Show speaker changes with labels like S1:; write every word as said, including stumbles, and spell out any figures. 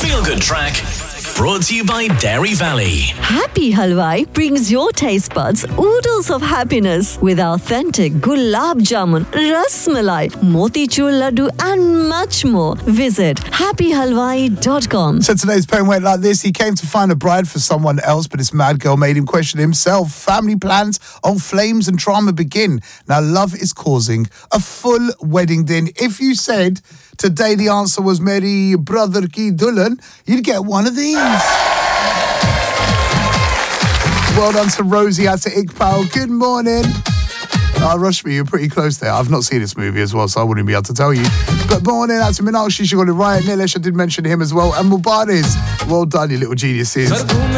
S1: feel-good track brought to you by Dairy Valley.
S2: Happy Halwai brings your taste buds oodles of happiness with authentic gulab jamun, ras malai, motichur laddu and much more. Visit happy halwai dot com.
S3: So today's poem went like this. He came to find a bride for someone else, but this mad girl made him question himself. Family plans on flames and drama begin. Now love is causing a full wedding din. If you said today the answer was Meri brother ki dulhan, you'd get one of these. Well done to Rosie, out to Iqbal. Good morning. Uh, Rashmi, you're pretty close there. I've not seen this movie as well, so I wouldn't be able to tell you. But morning, out to Minakshi, she got it right. Nilesh, I did mention him as well. And Mubariz, well done, you little geniuses.